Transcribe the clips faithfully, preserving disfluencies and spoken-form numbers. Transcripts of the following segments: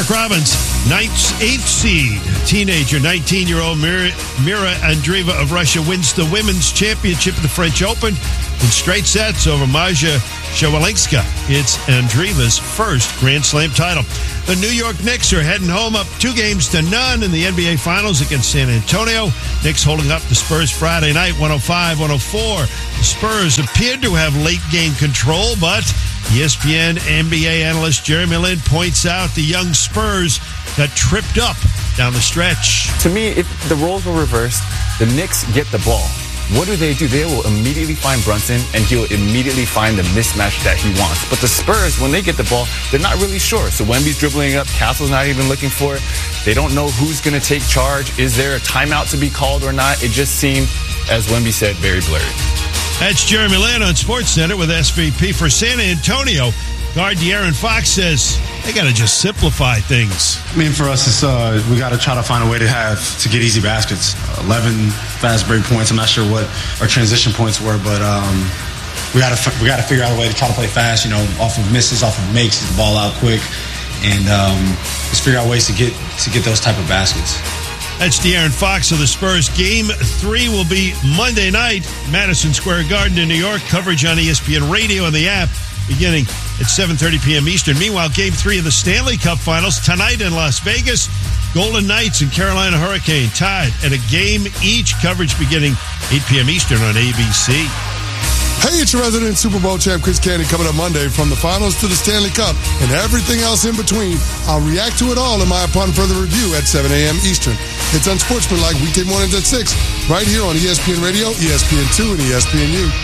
Mark Robbins, Knights eighth seed, teenager, nineteen-year-old Mira, Mira Andreeva of Russia wins the women's championship of the French Open in straight sets over Maja Shawalinska. It's Andreeva's first Grand Slam title. The New York Knicks are heading home up two games to none in the N B A Finals against San Antonio. Knicks holding up the Spurs Friday night, one oh five one oh four. The Spurs appeared to have late-game control, but E S P N N B A analyst Jeremy Lin points out the young Spurs got tripped up down the stretch. To me, if the roles were reversed, the Knicks get the ball. What do they do? They will immediately find Brunson, and he'll immediately find the mismatch that he wants. But the Spurs, when they get the ball, they're not really sure. So Wemby's dribbling up. Castle's not even looking for it. They don't know who's going to take charge. Is there a timeout to be called or not? It just seemed, as Wemby said, very blurry. That's Jeremy Lin on SportsCenter with S V P for San Antonio. Guard De'Aaron Fox says they got to just simplify things. I mean, for us, it's uh, we got to try to find a way to have to get easy baskets. Uh, Eleven fast break points. I'm not sure what our transition points were, but um, we got to we got to figure out a way to try to play fast. You know, off of misses, off of makes, get the ball out quick, and um, just figure out ways to get to get those type of baskets. That's De'Aaron Fox of the Spurs. Game three will be Monday night, Madison Square Garden in New York. Coverage on E S P N Radio and the app beginning at seven thirty p.m. Eastern. Meanwhile, Game three of the Stanley Cup Finals tonight in Las Vegas. Golden Knights and Carolina Hurricane tied at a game each. Coverage beginning eight p.m. Eastern on A B C. Hey, it's your resident Super Bowl champ, Chris Candy, coming up Monday. From the finals to the Stanley Cup and everything else in between, I'll react to it all in my Upon Further Review at seven a.m. Eastern. It's Unsportsmanlike weekday mornings at six, right here on E S P N Radio, E S P N two, and E S P N U.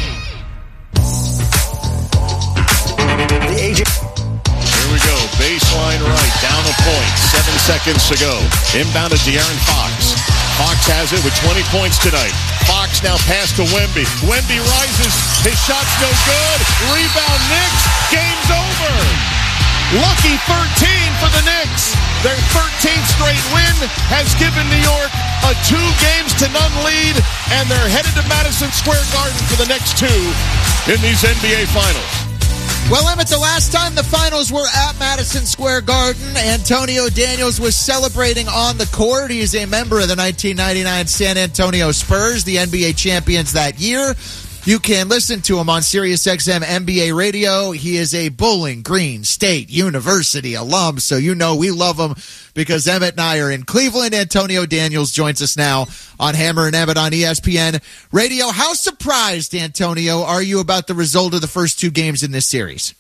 Here we go. Baseline right, down a point. Seven seconds to go. Inbound to De'Aaron Fox. Fox has it with twenty points tonight. Fox now pass to Wemby. Wemby rises. His shot's no good. Rebound Knicks. Game's over. Lucky thirteen for the Knicks. Their thirteenth straight win has given New York a two games to none lead, and they're headed to Madison Square Garden for the next two in these N B A Finals. Well, Emmett, the last time the finals were at Madison Square Garden, Antonio Daniels was celebrating on the court. He is a member of the nineteen ninety-nine San Antonio Spurs, the N B A champions that year. You can listen to him on SiriusXM N B A Radio. He is a Bowling Green State University alum, so you know we love him because Emmett and I are in Cleveland. Antonio Daniels joins us now on Hammer and Emmett on E S P N Radio. How surprised, Antonio, are you about the result of the first two games in this series?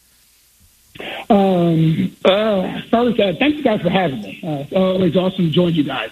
Um, uh, first, uh, thanks, guys, for having me. Uh, it's always awesome to join you guys.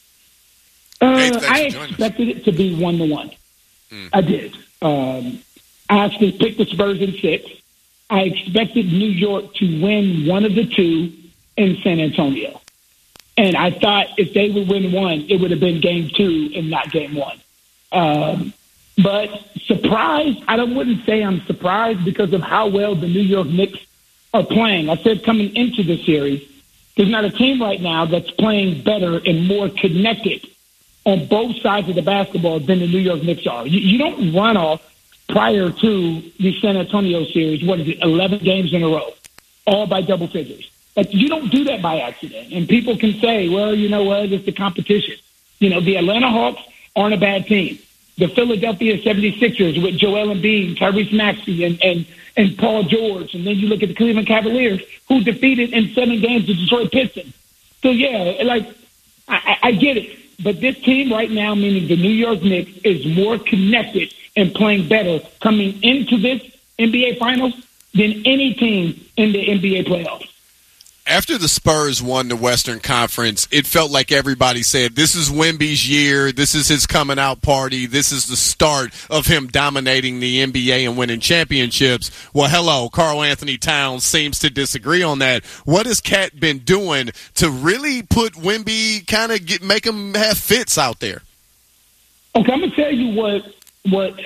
Uh, hey, I expected it to be one to one. Mm. I did. Um, I actually picked the Spurs in six. I expected New York to win one of the two in San Antonio. And I thought if they would win one, it would have been game two and not game one. Um, but surprised, I don't, wouldn't say I'm surprised because of how well the New York Knicks are playing. I said coming into the series, there's not a team right now that's playing better and more connected on both sides of the basketball than the New York Knicks are. You, you don't run off prior to the San Antonio series, what is it, eleven games in a row, all by double figures. Like, you don't do that by accident. And people can say, well, you know what, it's the competition. You know, the Atlanta Hawks aren't a bad team. The Philadelphia seventy-sixers with Joel Embiid, Tyrese Maxey, and, and, and Paul George. And then you look at the Cleveland Cavaliers, who defeated in seven games the Detroit Pistons. So, yeah, like, I, I get it. But this team right now, meaning the New York Knicks, is more connected and playing better coming into this N B A Finals than any team in the N B A playoffs. After the Spurs won the Western Conference, it felt like everybody said, this is Wemby's year, this is his coming out party, this is the start of him dominating the N B A and winning championships. Well, hello, Karl Anthony Towns seems to disagree on that. What has Cat been doing to really put Wemby, kind of make him have fits out there? Okay, I'm going to tell you what, what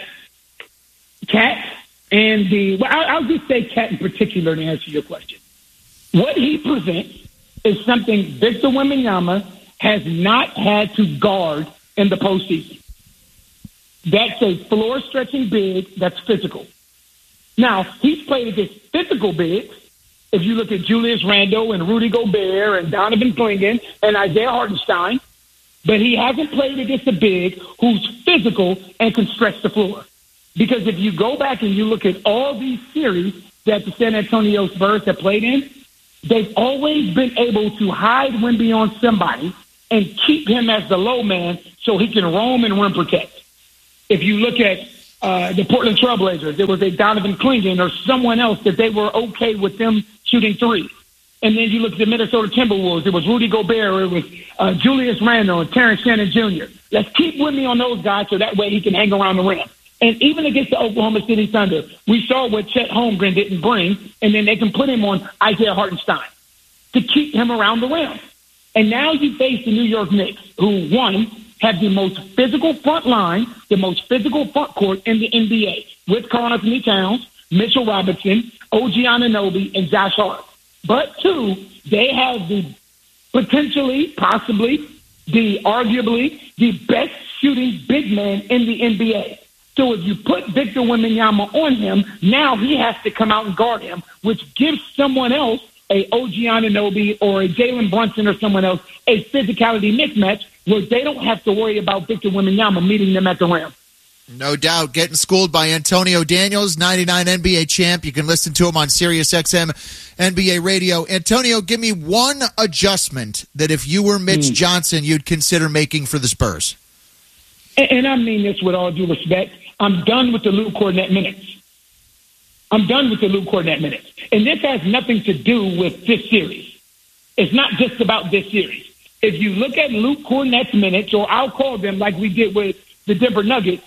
Cat and the, well, I'll, I'll just say Cat in particular to answer your question. What he presents is something Victor Wembanyama has not had to guard in the postseason. That's a floor-stretching big that's physical. Now, he's played against physical bigs, If you look at Julius Randle and Rudy Gobert and Donovan Clingan and Isaiah Hartenstein, but he hasn't played against a big who's physical and can stretch the floor. Because if you go back and you look at all these series that the San Antonio Spurs have played in, they've always been able to hide Wemby on somebody and keep him as the low man so he can roam and rim protect. If you look at uh, the Portland Trailblazers, there was a Donovan Clingan or someone else that they were okay with them shooting three. And then you look at the Minnesota Timberwolves, it was Rudy Gobert, it was uh, Julius Randle and Terrence Shannon Junior Let's keep Wemby on those guys so that way he can hang around the rim. And even against the Oklahoma City Thunder, we saw what Chet Holmgren didn't bring, and then they can put him on Isaiah Hartenstein to keep him around the rim. And now you face the New York Knicks, who, one, have the most physical front line, the most physical front court in the N B A, with Karl-Anthony Towns, Mitchell Robinson, O G Anunoby, and Josh Hart. But, two, they have the potentially, possibly, the arguably, the best shooting big man in the N B A. So if you put Victor Wembanyama on him, now he has to come out and guard him, which gives someone else, a O G Anunoby or a Jalen Brunson or someone else, a physicality mismatch where they don't have to worry about Victor Wembanyama meeting them at the rim. No doubt. Getting schooled by Antonio Daniels, ninety-nine N B A champ. You can listen to him on Sirius X M N B A Radio. Antonio, give me one adjustment that if you were Mitch mm. Johnson, you'd consider making for the Spurs. And, and I mean this with all due respect. I'm done with the Luke Kornet minutes. I'm done with the Luke Kornet minutes. And this has nothing to do with this series. It's not just about this series. If you look at Luke Kornet's minutes, or I'll call them like we did with the Denver Nuggets,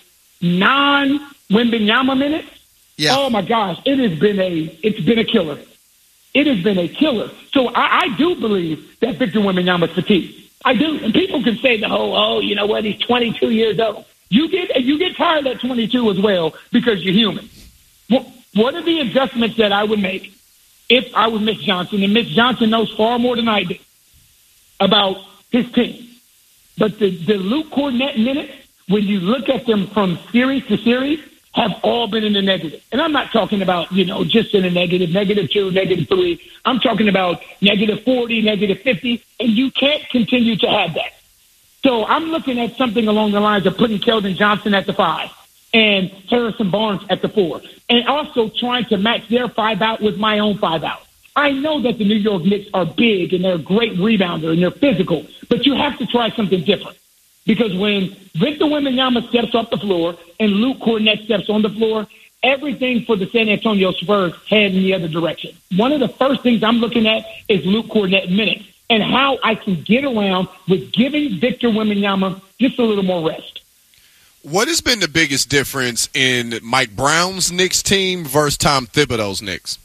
non-Wembanyama minutes, yeah. Oh my gosh, it has been a it's been a killer. It has been a killer. So I, I do believe that Victor Wembanyama is fatigued. I do. And people can say the whole, oh, you know what, he's twenty-two years old. You get you get tired at twenty-two as well because you're human. What, what are the adjustments that I would make if I was Mitch Johnson? And Mitch Johnson knows far more than I do about his team. But the, the Luke Kornet minutes, when you look at them from series to series, have all been in the negative. And I'm not talking about, you know, just in a negative, negative two, negative three. I'm talking about negative forty, negative fifty, and you can't continue to have that. So I'm looking at something along the lines of putting Keldon Johnson at the five and Harrison Barnes at the four, and also trying to match their five out with my own five out. I know that the New York Knicks are big and they're a great rebounder and they're physical, but you have to try something different. Because when Victor Wembanyama steps off the floor and Luke Kornet steps on the floor, everything for the San Antonio Spurs head in the other direction. One of the first things I'm looking at is Luke Kornet minutes and how I can get around with giving Victor Wembanyama just a little more rest. What has been the biggest difference in Mike Brown's Knicks team versus Tom Thibodeau's Knicks?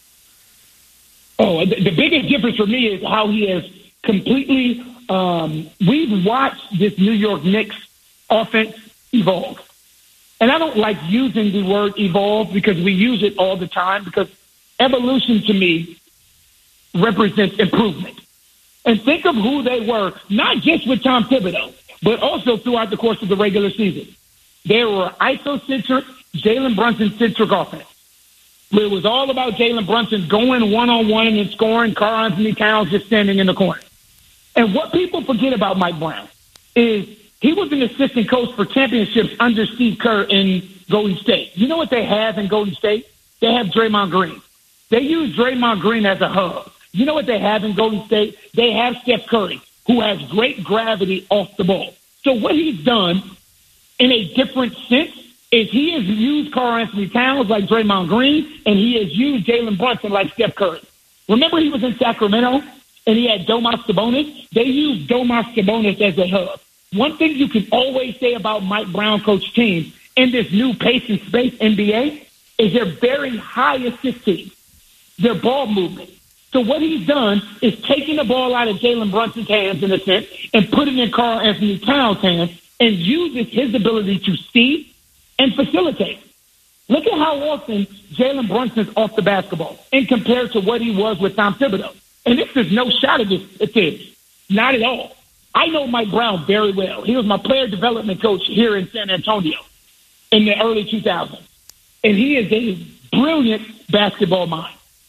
Oh, the, the biggest difference for me is how he has completely um, – we've watched this New York Knicks offense evolve. And I don't like using the word evolve because we use it all the time, because evolution to me represents improvement. And think of who they were, not just with Tom Thibodeau, but also throughout the course of the regular season. They were isocentric, Jalen Brunson-centric offense, where it was all about Jalen Brunson going one-on-one and scoring, Karl-Anthony Towns just standing in the corner. And what people forget about Mike Brown is he was an assistant coach for championships under Steve Kerr in Golden State. You know what they have in Golden State? They have Draymond Green. They use Draymond Green as a hub. You know what they have in Golden State? They have Steph Curry, who has great gravity off the ball. So what he's done in a different sense is he has used Karl-Anthony Towns like Draymond Green, and he has used Jalen Brunson like Steph Curry. Remember he was in Sacramento, and he had Domas Sabonis? They used Domas Sabonis as a hub. One thing you can always say about Mike Brown coach teams in this new pace and space N B A is they're very high assist teams. Their ball movement. So what he's done is taking the ball out of Jalen Brunson's hands, in a sense, and put it in Karl-Anthony Towns' hands, and uses his ability to see and facilitate. Look at how often Jalen Brunson's off the basketball and compared to what he was with Tom Thibodeau. And this is no shot at this, at this. Not at all. I know Mike Brown very well. He was my player development coach here in San Antonio in the early two thousands. And he is a brilliant basketball mind.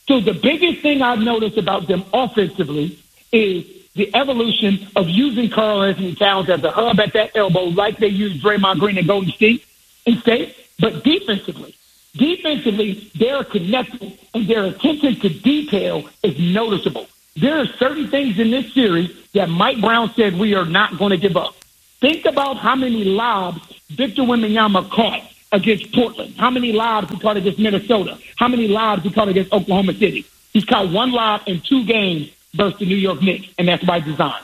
So the biggest thing I've noticed about them offensively is the evolution of using Karl Anthony Towns as a hub at that elbow like they used Draymond Green at Golden State, and State. But defensively, defensively, they're connected and their attention to detail is noticeable. There are certain things in this series that Mike Brown said we are not going to give up. Think about how many lobs Victor Wembanyama caught against Portland, how many lobs he caught against Minnesota, how many lobs he caught against Oklahoma City. He's caught one lob in two games versus the New York Knicks, and that's by design.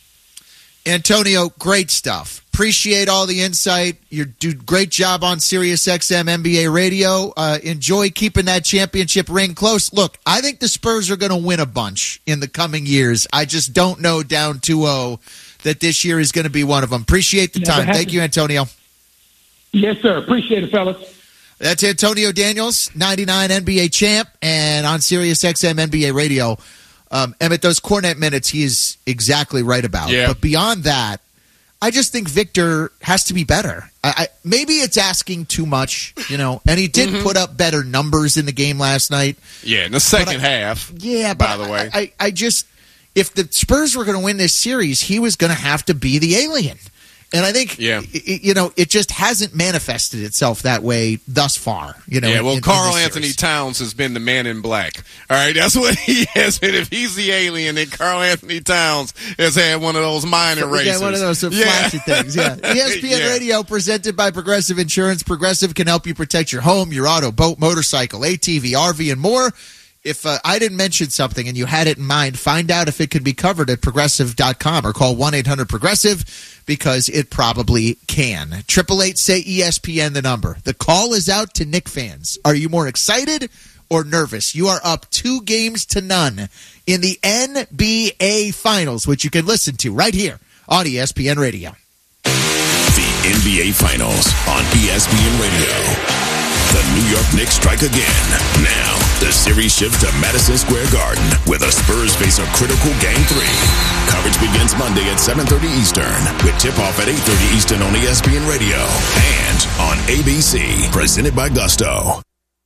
Antonio, great stuff. Appreciate all the insight. You do great job on SiriusXM N B A Radio. Uh, enjoy keeping that championship ring close. Look, I think the Spurs are going to win a bunch in the coming years. I just don't know down two oh that this year is going to be one of them. Appreciate the time. Thank you, Antonio. Yes, sir. Appreciate it, fellas. That's Antonio Daniels, ninety-nine N B A champ, and on SiriusXM N B A Radio. Um, Emmett, those Kornet minutes he is exactly right about. Yeah. But beyond that, I just think Victor has to be better. I, I, maybe it's asking too much, you know, and he did mm-hmm. put up better numbers in the game last night. Yeah, in the second I, half. Yeah, by but the way. I, I, I just, if the Spurs were going to win this series, he was going to have to be the alien. And I think, yeah. it, you know, it just hasn't manifested itself that way thus far. You know, yeah, well, in, Karl in Anthony series. Towns has been the man in black. All right, that's what he has been. If he's the alien, then Karl Anthony Towns has had one of those minor so, races. Yeah, one of those yeah. flashy things, yeah. E S P N yeah. Radio, presented by Progressive Insurance. Progressive can help you protect your home, your auto, boat, motorcycle, A T V, R V, and more. If uh, I didn't mention something and you had it in mind, find out if it could be covered at progressive dot com or call one eight hundred progressive because it probably can. eight eight eight say E S P N, the number. The call is out to Knick fans. Are you more excited or nervous? You are up two games to none in the N B A Finals, which you can listen to right here on E S P N Radio. The N B A Finals on E S P N Radio. The New York Knicks strike again. Now, the series shifts to Madison Square Garden, where the Spurs face a critical Game three. Coverage begins Monday at seven thirty Eastern, with tip-off at eight thirty Eastern on E S P N Radio and on A B C, presented by Gusto.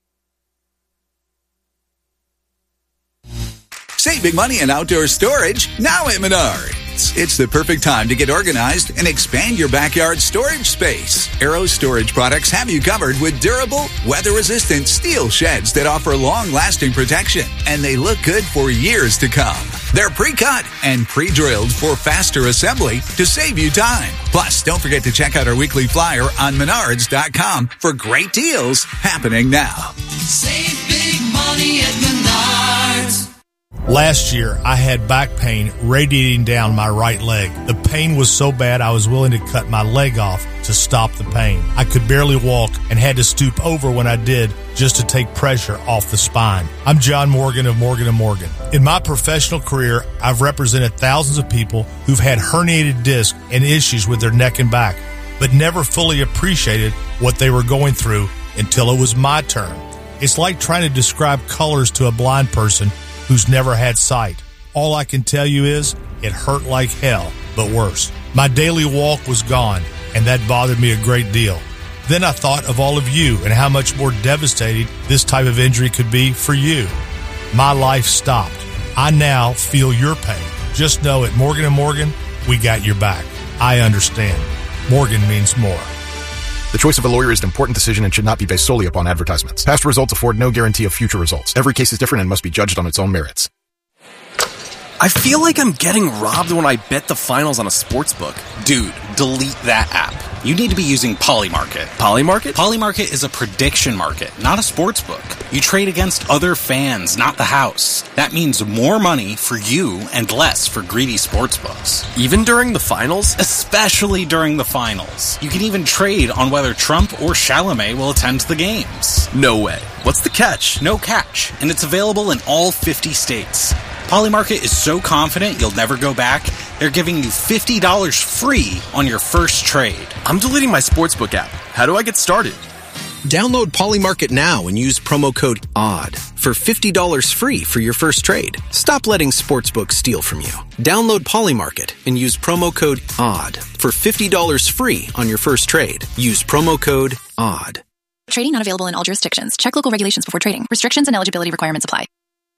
Save big money in outdoor storage now at Menards. It's the perfect time to get organized and expand your backyard storage space. Arrow Storage products have you covered with durable, weather-resistant steel sheds that offer long-lasting protection, and they look good for years to come. They're pre-cut and pre-drilled for faster assembly to save you time. Plus, don't forget to check out our weekly flyer on menards dot com for great deals happening now. Save big money at Menards. Last year, I had back pain radiating down my right leg. The pain was so bad I was willing to cut my leg off to stop the pain. I could barely walk and had to stoop over when I did just to take pressure off the spine. I'm John Morgan of Morgan and Morgan. In my professional career, I've represented thousands of people who've had herniated discs and issues with their neck and back, but never fully appreciated what they were going through until it was my turn. It's like trying to describe colors to a blind person who's never had sight. All I can tell you is it hurt like hell, but worse. My daily walk was gone, and that bothered me a great deal. Then I thought of all of you and how much more devastating this type of injury could be for you. My life stopped. I now feel your pain. Just know at Morgan and Morgan, we got your back. I understand. Morgan means more. The choice of a lawyer is an important decision and should not be based solely upon advertisements. Past results afford no guarantee of future results. Every case is different and must be judged on its own merits. I feel like I'm getting robbed when I bet the finals on a sportsbook. Dude, delete that app. You need to be using Polymarket. Polymarket? Polymarket is a prediction market, not a sportsbook. You trade against other fans, not the house. That means more money for you and less for greedy sportsbooks. Even during the finals? Especially during the finals. You can even trade on whether Trump or Chalamet will attend the games. No way. What's the catch? No catch, and it's available in all fifty states. Polymarket is so confident you'll never go back, they're giving you fifty dollars free on your first trade. I'm deleting my sportsbook app. How do I get started? Download Polymarket now and use promo code O D D for fifty dollars free for your first trade. Stop letting sportsbooks steal from you. Download Polymarket and use promo code O D D for fifty dollars free on your first trade. Use promo code O D D. Trading not available in all jurisdictions. Check local regulations before trading. Restrictions and eligibility requirements apply.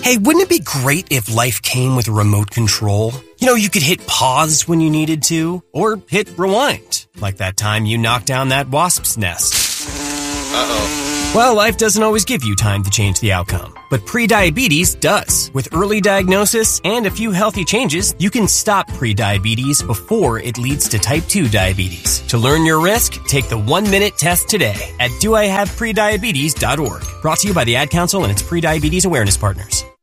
Hey, wouldn't it be great if life came with a remote control? You know, you could hit pause when you needed to, or hit rewind, like that time you knocked down that wasp's nest. Uh-oh. Well, life doesn't always give you time to change the outcome, but prediabetes does. With early diagnosis and a few healthy changes, you can stop prediabetes before it leads to type two diabetes. To learn your risk, take the one-minute test today at do I have prediabetes dot org. Brought to you by the Ad Council and its prediabetes awareness partners.